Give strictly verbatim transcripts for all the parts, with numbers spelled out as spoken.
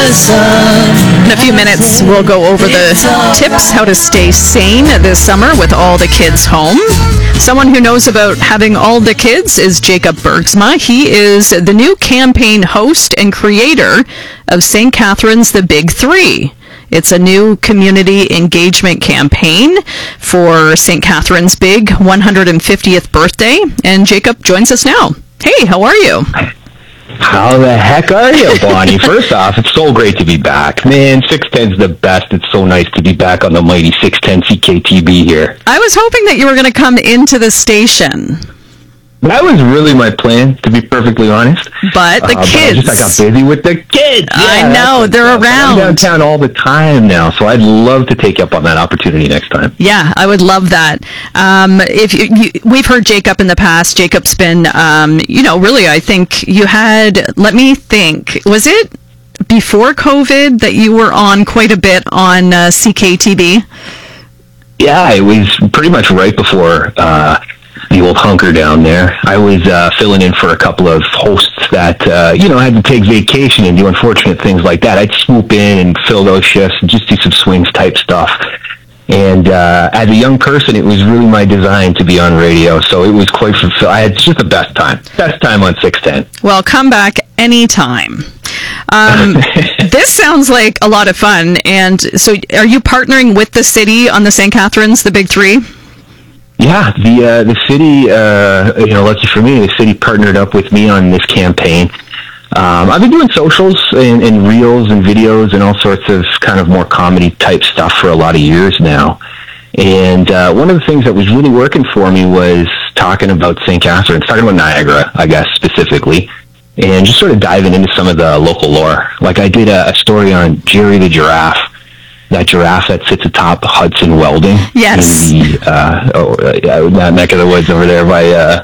In a few minutes, we'll go over the tips how to stay sane this summer with all the kids home. Someone who knows about having all the kids is Jacob Bergsma. He is the new campaign host and creator of Saint Catharines The Big Three. It's a new community engagement campaign for Saint Catharines' big one hundred fiftieth birthday. And Jacob joins us now. Hey, how are you? How the heck are you, Bonnie? First off, it's so great to be back. Man, six ten's the best. It's so nice to be back on the mighty six ten C K T B here. I was hoping that you were going to come into the station. That was really my plan, to be perfectly honest. But the uh, kids... But I just I got busy with the kids. Yeah, I know, they're around. I'm downtown all the time now, so I'd love to take you up on that opportunity next time. Yeah, I would love that. Um, if you, you, we've heard Jacob in the past. Jacob's been, um, you know, really, I think you had, let me think, was it before COVID that you were on quite a bit on uh, C K T B? Yeah, it was pretty much right before... Uh, the old hunker down there. I was uh, filling in for a couple of hosts that, uh, you know, had to take vacation and do unfortunate things like that. I'd swoop in and fill those shifts and just do some swings type stuff. And uh, as a young person, it was really my design to be on radio, so it was quite fulfilling. I had just the best time. Best time on six ten. Well, come back anytime. Um, this sounds like a lot of fun. And so are you partnering with the city on the Saint Catharines, the Big Three? Yeah, the uh, the city, uh, you know, lucky for me, the city partnered up with me on this campaign. Um, I've been doing socials and, and reels and videos and all sorts of kind of more comedy type stuff for a lot of years now. And uh, one of the things that was really working for me was talking about Saint Catharines, talking about Niagara, I guess, specifically, and just sort of diving into some of the local lore. Like I did a, a story on Jerry the Giraffe, that giraffe that sits atop Hudson Welding. Yes. In the, uh, oh, uh, that neck of the woods over there by, uh,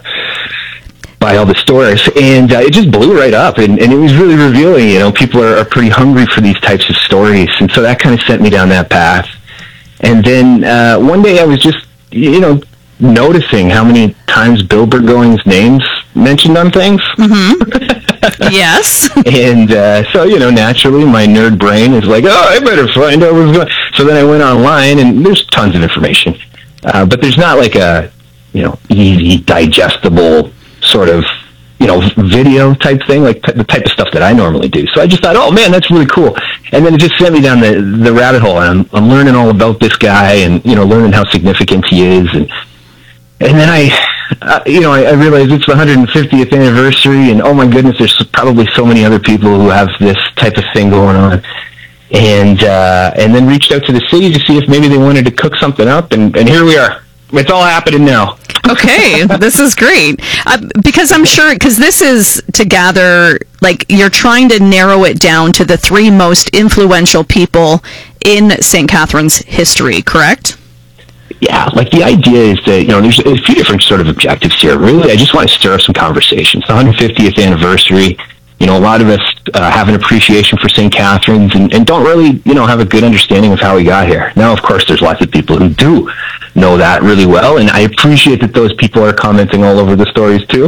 by all the stores. And uh, it just blew right up. And, and it was really revealing, you know, people are, are pretty hungry for these types of stories. And so that kind of sent me down that path. And then uh, one day I was just, you know, noticing how many times Bill Burgoyne's name's mentioned on things. Mm-hmm. Yes. And uh, so, you know, naturally, my nerd brain is like, oh, I better find out what's going on. So then I went online, and there's tons of information. Uh, but there's not like a, you know, easy, digestible sort of, you know, video type thing, like t- the type of stuff that I normally do. So I just thought, oh, man, that's really cool. And then it just sent me down the, the rabbit hole. And I'm, I'm learning all about this guy and, you know, learning how significant he is. And and then I... Uh, you know, I, I realized it's the one hundred fiftieth anniversary, and oh my goodness, there's probably so many other people who have this type of thing going on. And uh, and then reached out to the city to see if maybe they wanted to cook something up, and, and here we are. It's all happening now. Okay, this is great. Uh, because I'm sure, because this is to gather, like, you're trying to narrow it down to the three most influential people in Saint Catharines history, correct? Yeah, like the idea is that, you know, there's a few different sort of objectives here. Really, I just want to stir up some conversations. The one hundred fiftieth anniversary, you know, a lot of us uh, have an appreciation for Saint Catharines and, and don't really, you know, have a good understanding of how we got here. Now, of course, there's lots of people who do know that really well, and I appreciate that those people are commenting all over the stories, too.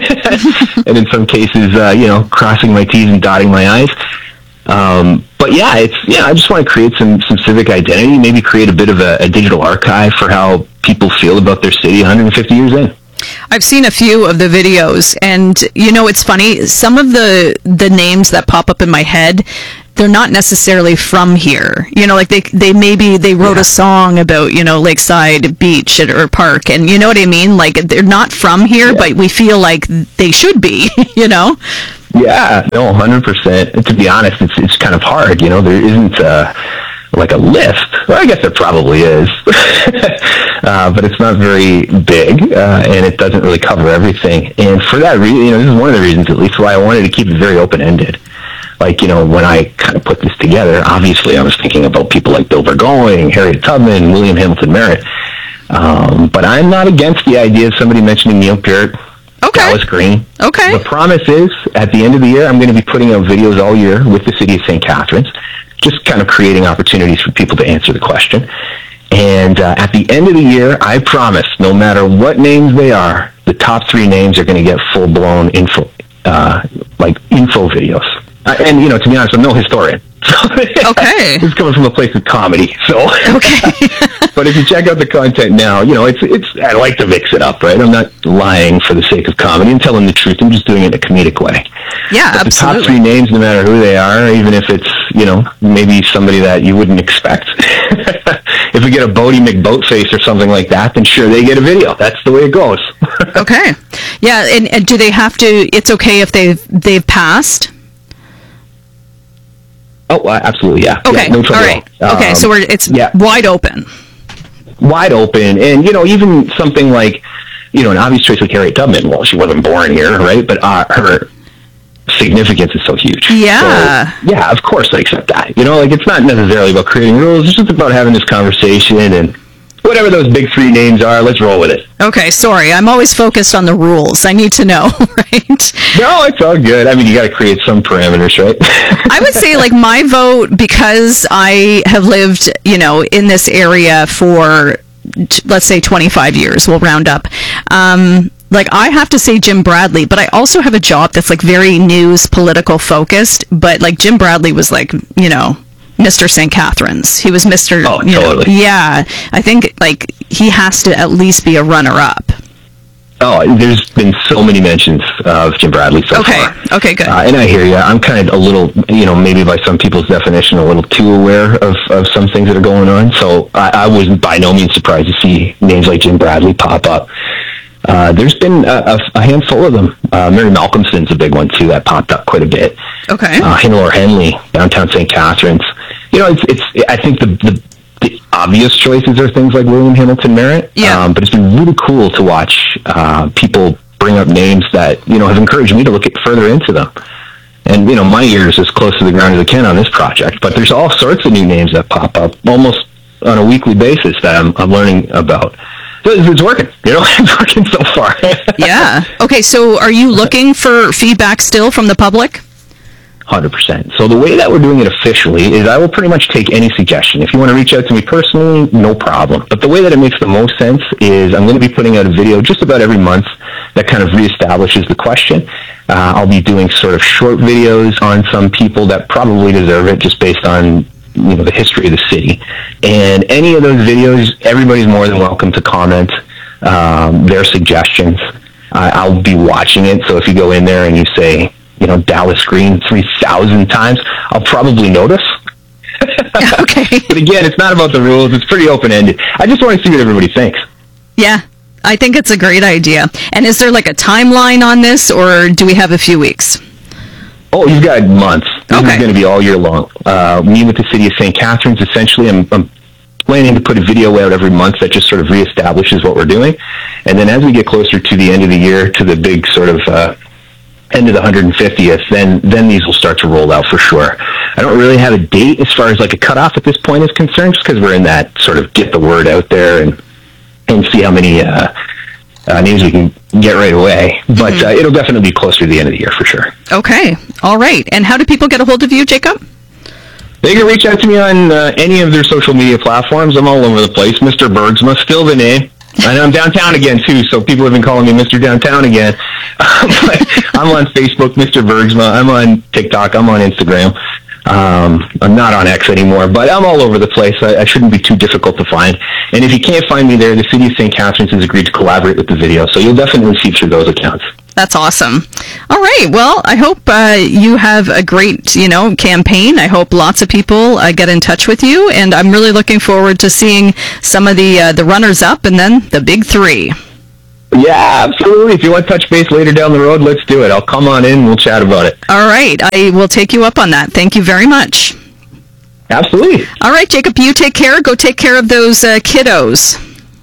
And in some cases, uh, you know, crossing my T's and dotting my I's. Um, but yeah, it's, yeah, I just want to create some, some civic identity, maybe create a bit of a, a digital archive for how people feel about their city one hundred fifty years in. I've seen a few of the videos, and, you know, it's funny, some of the, the names that pop up in my head, they're not necessarily from here. You know, like they they maybe they wrote yeah. a song about, you know, Lakeside Beach or Park, and you know what I mean? Like, they're not from here, yeah. but we feel like they should be, you know? Yeah, no, one hundred percent. And to be honest, it's it's kind of hard, you know, there isn't a, like a list. Well, I guess there probably is, uh, but it's not very big, uh, and it doesn't really cover everything. And for that reason, you know, this is one of the reasons, at least, why I wanted to keep it very open-ended. Like, you know, when I kind of put this together, obviously I was thinking about people like Bill Burgoyne, Harriet Tubman, William Hamilton Merritt. Um, but I'm not against the idea of somebody mentioning Neil Peart, okay. Dallas Green. Okay. The promise is, at the end of the year, I'm going to be putting out videos all year with the city of Saint Catharines, just kind of creating opportunities for people to answer the question. And uh, at the end of the year, I promise, no matter what names they are, the top three names are going to get full-blown info, uh, like info videos. Uh, and, you know, to be honest, I'm no historian. Okay. This is coming from a place of comedy, so. Okay. But if you check out the content now, you know, it's, it's, I like to mix it up, right? I'm not lying for the sake of comedy and telling the truth. I'm just doing it in a comedic way. Yeah, but absolutely. The top three names, no matter who they are, even if it's, you know, maybe somebody that you wouldn't expect. If we get a Bodie McBoatface or something like that, then sure, they get a video. That's the way it goes. Okay. Yeah, and, and do they have to, it's okay if they've, they've passed? Oh, absolutely, yeah. Okay, yeah, no trouble all right. at all. Okay, um, so we're, it's yeah. wide open. Wide open. And, you know, even something like, you know, an obvious choice like Harriet Tubman. Well, she wasn't born here, right? But uh, her significance is so huge. Yeah. So, yeah, of course I accept that. You know, like, it's not necessarily about creating rules. It's just about having this conversation, and whatever those big three names are, let's roll with it. Okay, sorry. I'm always focused on the rules. I need to know, right? No, it's all good. I mean, you got to create some parameters, right? I would say, like, my vote, because I have lived, you know, in this area for, let's say, twenty-five years, we'll round up. Um, like, I have to say Jim Bradley, but I also have a job that's, like, very news, political focused. But, like, Jim Bradley was, like, you know, Mister Saint Catharines. He was Mister Oh, you totally. know, yeah. I think, like, he has to at least be a runner-up. Oh, there's been so many mentions of Jim Bradley so okay. far. Okay, good. Uh, and I hear you. I'm kind of a little, you know, maybe by some people's definition, a little too aware of, of some things that are going on. So I, I was by no means surprised to see names like Jim Bradley pop up. Uh, there's been a, a handful of them. Uh, Mary Malcolmson's a big one, too, that popped up quite a bit. Okay. Uh, Hannelore Henley, downtown Saint Catharines. You know, it's, it's, I think the, the, the obvious choices are things like William Hamilton Merritt. Yeah. Um, but it's been really cool to watch uh, people bring up names that, you know, have encouraged me to look at further into them. And, you know, my ear is as close to the ground as I can on this project. But there's all sorts of new names that pop up almost on a weekly basis that I'm, I'm learning about. So it's, it's working, you know, it's working so far. Yeah. Okay, so are you looking for feedback still from the public? one hundred percent. So the way that we're doing it officially is I will pretty much take any suggestion. If you want to reach out to me personally, no problem. But the way that it makes the most sense is I'm going to be putting out a video just about every month that kind of reestablishes the question. Uh, I'll be doing sort of short videos on some people that probably deserve it just based on, you know, the history of the city. And any of those videos, everybody's more than welcome to comment um, their suggestions. I, I'll be watching it. So if you go in there and you say, you know, Dallas Green three thousand times, I'll probably notice. Okay. But again, it's not about the rules. It's pretty open-ended. I just want to see what everybody thinks. Yeah, I think it's a great idea. And is there like a timeline on this, or do we have a few weeks? Oh, you've got months. This Okay. is going to be all year long. Uh, me with the city of Saint Catharines, essentially, I'm, I'm planning to put a video out every month that just sort of reestablishes what we're doing. And then as we get closer to the end of the year, to the big sort of uh, end of the one hundred fiftieth, then then these will start to roll out for sure. I don't really have a date as far as like a cutoff at this point is concerned, just because we're in that sort of get the word out there and and see how many uh, uh, names we can get right away. But Mm-hmm. uh, it'll definitely be closer to the end of the year for sure. Okay. All right. And how do people get a hold of you, Jacob? They can reach out to me on uh, any of their social media platforms. I'm all over the place. Mister Bergsma, still the name. And I'm downtown again, too, so people have been calling me Mister Downtown again. But I'm on Facebook, Mister Bergsma. I'm on TikTok. I'm on Instagram. Um, I'm not on X anymore, but I'm all over the place. I, I shouldn't be too difficult to find. And if you can't find me there, the City of Saint Catharines has agreed to collaborate with the video, so you'll definitely feature those accounts. That's awesome. All right. Well, I hope uh, you have a great, you know, campaign. I hope lots of people uh, get in touch with you, and I'm really looking forward to seeing some of the uh, the runners up and then the big three. Yeah, absolutely. If you want to touch base later down the road, let's do it. I'll come on in and we'll chat about it. All right. I will take you up on that. Thank you very much. Absolutely. All right, Jacob, you take care. Go take care of those uh, kiddos.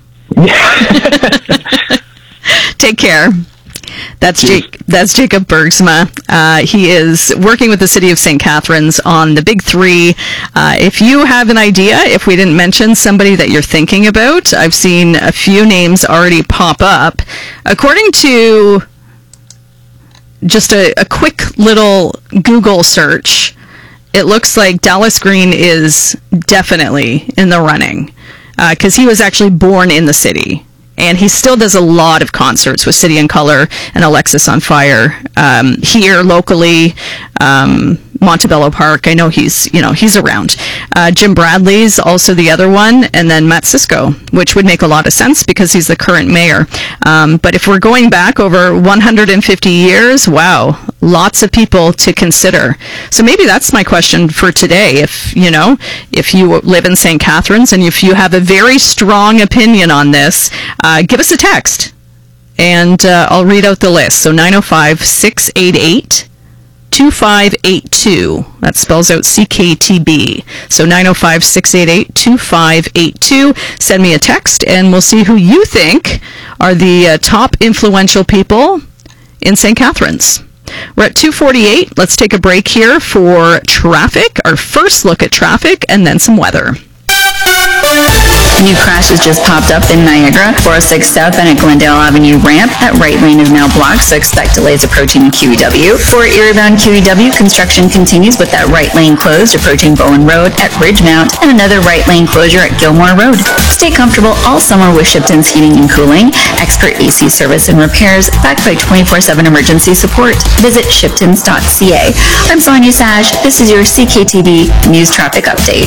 Yeah. Take care. That's Jake. That's Jacob Bergsma. Uh, he is working with the City of Saint Catharines on the Big Three. Uh, if you have an idea, if we didn't mention somebody that you're thinking about, I've seen a few names already pop up. According to just a, a quick little Google search, it looks like Dallas Green is definitely in the running because uh, he was actually born in the city. And he still does a lot of concerts with City in Color and Alexis on Fire um, here locally. Um, Montebello Park. I know he's, you know, he's around. Uh, Jim Bradley's also the other one, and then Matt Cisco, which would make a lot of sense because he's the current mayor. Um, but if we're going back over one hundred fifty years, wow, lots of people to consider. So maybe that's my question for today. If, you know, if you live in Saint Catharines and if you have a very strong opinion on this, uh, give us a text and uh, I'll read out the list. So nine oh five, six eight eight, two five eight two. That spells out C K T B. So nine oh five, six eight eight, two five eight two. Send me a text and we'll see who you think are the uh, top influential people in Saint Catharines. We're at two forty-eight. Let's take a break here for traffic, our first look at traffic, and then some weather. New crashes just popped up in Niagara. four oh six southbound at Glendale Avenue ramp. That right lane is now blocked, so expect delays approaching Q E W. For Erie-bound Q E W, construction continues with that right lane closed approaching Bowen Road at Ridgemount and another right lane closure at Gilmore Road. Stay comfortable all summer with Shipton's Heating and Cooling. Expert A C service and repairs backed by twenty-four seven emergency support. Visit shiptons dot c a. I'm Sonia Sage. This is your C K T V News Traffic Update.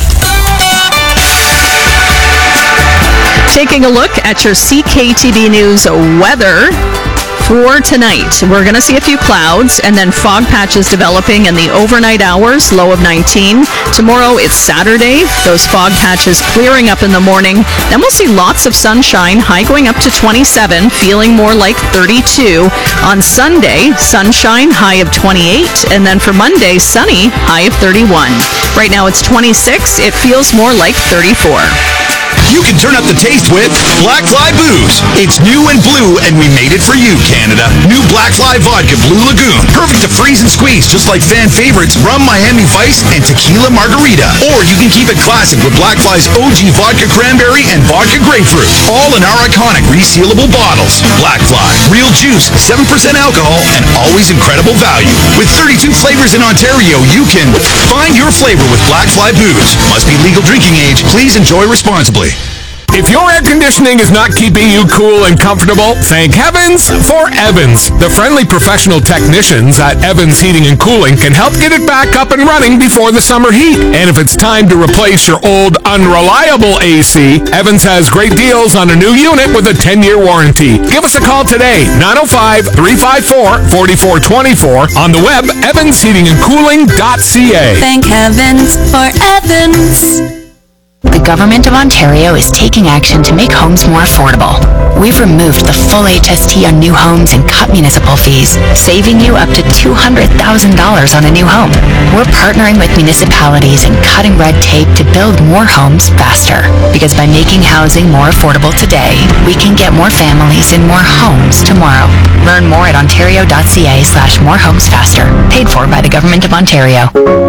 Taking a look at your C K T V News weather for tonight. We're going to see a few clouds and then fog patches developing in the overnight hours, low of nineteen. Tomorrow it's Saturday, those fog patches clearing up in the morning. Then we'll see lots of sunshine, high going up to twenty-seven, feeling more like thirty-two. On Sunday, sunshine, high of twenty-eight. And then for Monday, sunny, high of thirty-one. Right now it's twenty-six. It feels more like thirty-four. You can turn up the taste with Black Fly Booze. It's new and blue, and we made it for you, Canada. New Black Fly Vodka Blue Lagoon. Perfect to freeze and squeeze, just like fan favorites Rum Miami Vice and Tequila Margarita. Or you can keep it classic with Black Fly's O G Vodka Cranberry and Vodka Grapefruit. All in our iconic resealable bottles. Black Fly. Real juice, seven percent alcohol, and always incredible value. With thirty-two flavors in Ontario, you can find your flavor with Black Fly Booze. Must be legal drinking age. Please enjoy responsibly. If your air conditioning is not keeping you cool and comfortable, thank heavens for Evans. The friendly professional technicians at Evans Heating and Cooling can help get it back up and running before the summer heat. And if it's time to replace your old unreliable A C, Evans has great deals on a new unit with a ten-year warranty. Give us a call today, nine oh five, three five four, four four two four, on the web, evans heating and cooling dot c a. Thank heavens for Evans. The Government of Ontario is taking action to make homes more affordable. We've removed the full H S T on new homes and cut municipal fees, saving you up to two hundred thousand dollars on a new home. We're partnering with municipalities and cutting red tape to build more homes faster. Because by making housing more affordable today, we can get more families in more homes tomorrow. Learn more at ontario dot c a slash more homes faster. Paid for by the Government of Ontario.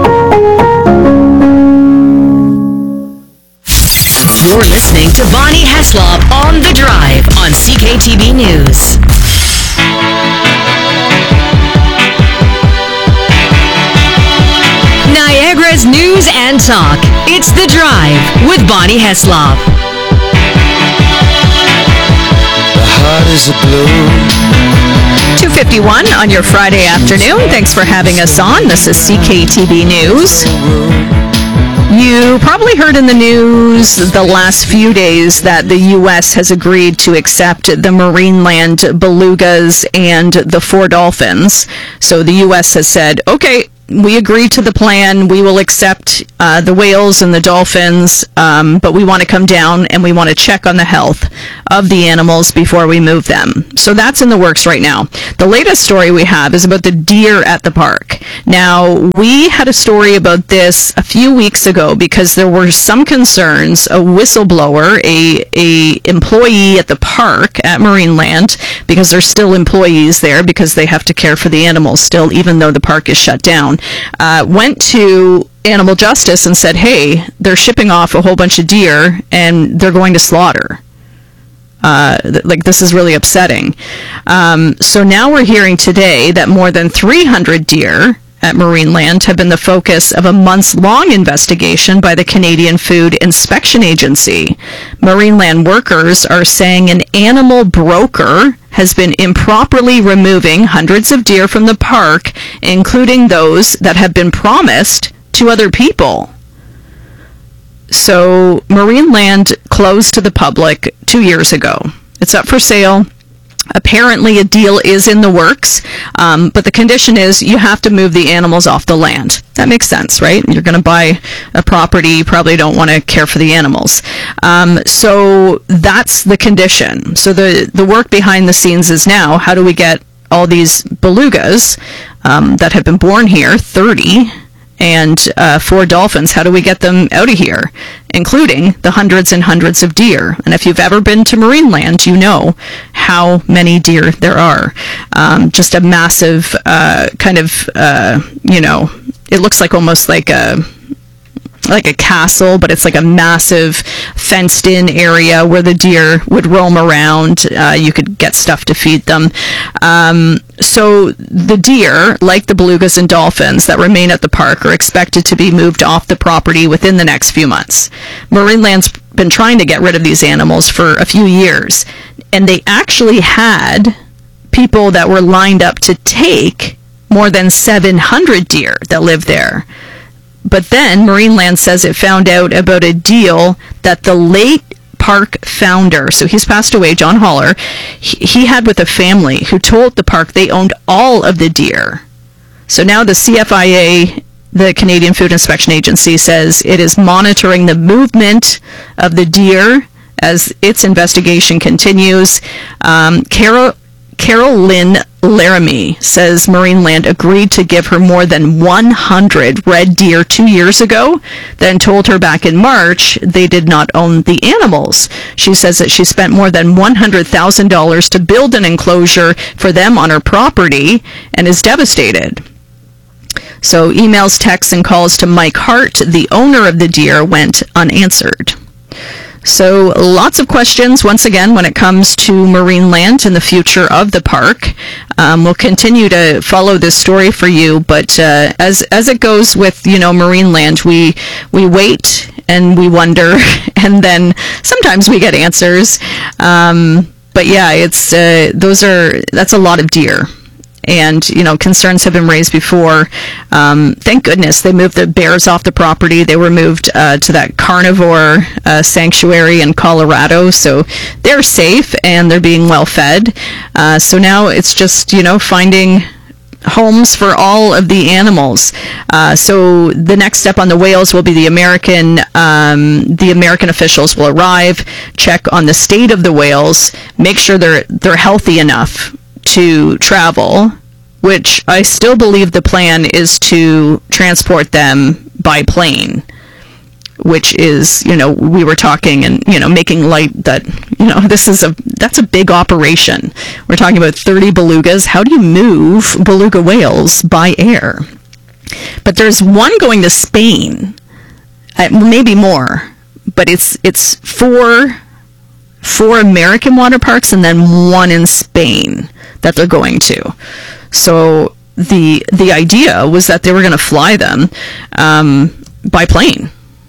You're listening to Bonnie Heslop on The Drive on C K T V News. Niagara's news and talk. It's The Drive with Bonnie Heslop. The heart is a blue. two fifty-one on your Friday afternoon. Thanks for having us on. This is C K T V News. You probably heard in the news the last few days that the U S has agreed to accept the Marineland belugas and the four dolphins. So the U S has said, okay, we agree to the plan. We will accept uh, the whales and the dolphins, um, but we want to come down and we want to check on the health of the animals before we move them. So that's in the works right now. The latest story we have is about the deer at the park. Now, we had a story about this a few weeks ago because there were some concerns. A whistleblower, a, a employee at the park at Marineland, because there's still employees there because they have to care for the animals still, even though the park is shut down, uh, went to Animal Justice and said, hey, they're shipping off a whole bunch of deer and they're going to slaughter. Uh, th- like, this is really upsetting. Um, so now we're hearing today that more than three hundred deer at Marineland have been the focus of a months-long investigation by the Canadian Food Inspection Agency. Marineland workers are saying an animal broker has been improperly removing hundreds of deer from the park, including those that have been promised to other people. So Marineland closed to the public two years ago. It's up for sale. Apparently a deal is in the works, um, but the condition is you have to move the animals off the land. That makes sense, right? You're going to buy a property, you probably don't want to care for the animals. Um, so that's the condition. So the, the work behind the scenes is now, how do we get all these belugas um, that have been born here, thirty, and uh, four dolphins, how do we get them out of here, including the hundreds and hundreds of deer? And if you've ever been to Marineland, you know how many deer there are. Um, just a massive uh, kind of, uh, you know, it looks like almost like a like a castle, but it's like a massive fenced-in area where the deer would roam around. Uh, you could get stuff to feed them. Um, so the deer, like the belugas and dolphins that remain at the park, are expected to be moved off the property within the next few months. Marineland's been trying to get rid of these animals for a few years, and they actually had people that were lined up to take more than seven hundred deer that live there. But then Marineland says it found out about a deal that the late park founder, so he's passed away, John Holler, he, he had with a family who told the park they owned all of the deer. So now the C F I A, the Canadian Food Inspection Agency, says it is monitoring the movement of the deer as its investigation continues. Um, Carol, Carol Lynn Laramie says Marineland agreed to give her more than one hundred red deer two years ago, then told her back in March they did not own the animals. She says that she spent more than one hundred thousand dollars to build an enclosure for them on her property and is devastated. So emails, texts, and calls to Mike Hart, the owner of the deer, went unanswered. So lots of questions, once again, when it comes to Marineland and the future of the park. Um, we'll continue to follow this story for you, but uh, as as it goes with, you know, Marineland, we we wait and we wonder, and then sometimes we get answers. Um, but yeah, it's uh, those are that's a lot of deer. And, you know, concerns have been raised before. Um, thank goodness they moved the bears off the property. They were moved uh, to that carnivore uh, sanctuary in Colorado. So they're safe and they're being well fed. Uh, so now it's just, you know, finding homes for all of the animals. Uh, so the next step on the whales will be the American, um, the American officials will arrive, check on the state of the whales, make sure they're they're healthy enough to travel, which I still believe the plan is to transport them by plane, which is, you know, we were talking and, you know, making light that, you know, this is a, that's a big operation. We're talking about thirty belugas. How do you move beluga whales by air? But there's one going to Spain, uh, maybe more, but it's, it's four, four American water parks and then one in Spain that they're going to. So the the idea was that they were going to fly them um, by plane.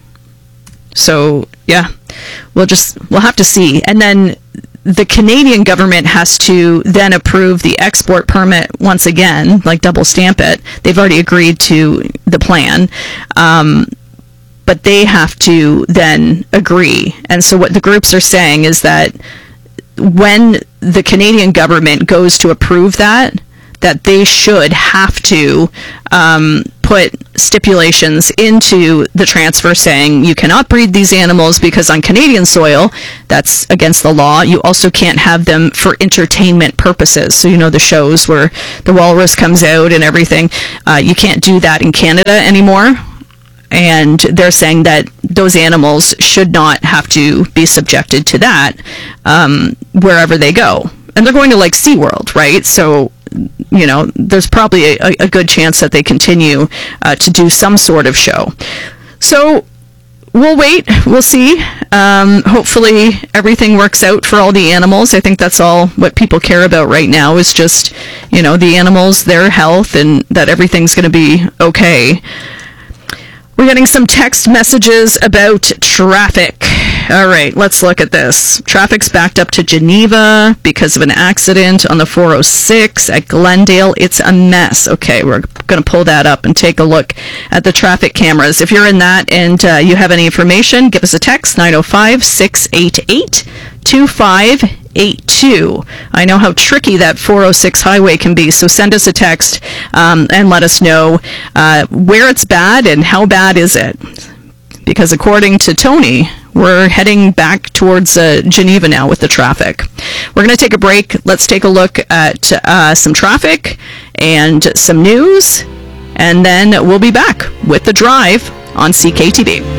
So yeah, we'll just we'll have to see. And then the Canadian government has to then approve the export permit once again, like double stamp it. They've already agreed to the plan. Um, but they have to then agree. And so what the groups are saying is that when the Canadian government goes to approve that, that they should have to um, put stipulations into the transfer saying you cannot breed these animals because on Canadian soil, that's against the law. You also can't have them for entertainment purposes. So, you know, the shows where the walrus comes out and everything, uh, you can't do that in Canada anymore. And they're saying that those animals should not have to be subjected to that um, wherever they go. And they're going to, like, SeaWorld, right? So, you know, there's probably a, a good chance that they continue uh, to do some sort of show. So we'll wait. We'll see. Um, hopefully everything works out for all the animals. I think that's all what people care about right now is just, you know, the animals, their health, and that everything's going to be okay. We're getting some text messages about traffic. All right, let's look at this. Traffic's backed up to Geneva because of an accident on the four oh six at Glendale. It's a mess. Okay, we're going to pull that up and take a look at the traffic cameras. If you're in that and uh, you have any information, give us a text, nine oh five, six eight eight, two five eight two. I know how tricky that four oh six highway can be, so send us a text um, and let us know uh, where it's bad and how bad is it. Because according to Tony, we're heading back towards uh, Geneva now with the traffic. We're going to take a break. Let's take a look at uh, some traffic and some news, and then we'll be back with The Drive on C K T B.